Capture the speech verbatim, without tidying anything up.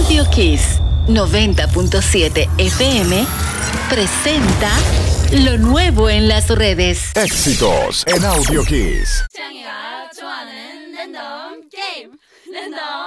Audio Kiss noventa punto siete F M presenta lo nuevo en las redes. Éxitos en Audio Kiss.